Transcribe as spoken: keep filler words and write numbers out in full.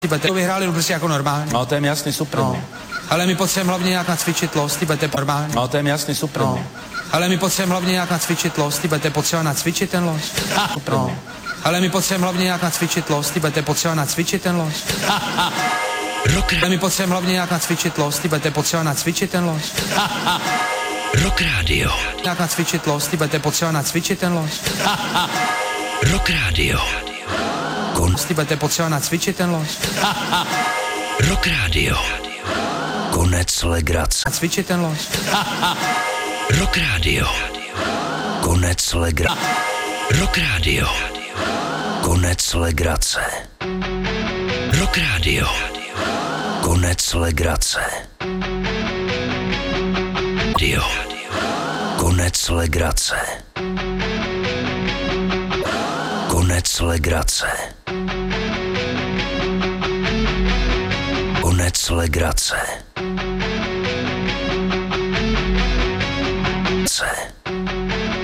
To vyhráli prostě jako normálně. No, to je mi jasný, super. No. Ale my potřebujeme hlavně nějak nacvičit los, ty budete normálně. No, to je mi jasný, super. No. Ale my potřebujeme hlavně nějak nacvičit los, ty budete potřeba nacvičit ten los. Super. No. Ale my potřebujeme hlavně nějak nacvičit los, ty budete potřeba nacvičit ten los. Ale my potřebujeme hlavně nějak nacvičit los, ty budete potřeba nacvičit ten los. Rock Radio. Nějak nacvičit los, ty budete potřeba nacvičit ten los. Rock Radio. Kon... Ty budete potřeba nacvičit ten los. Rock Radio. Konec legrace. Nacvičit ten los. Rock Radio. Konec legrace. Rock Radio. Konec legrace. Rock Radio. Konec legrace. Radio. Konec legrace. Konec legrace. Konec legrace.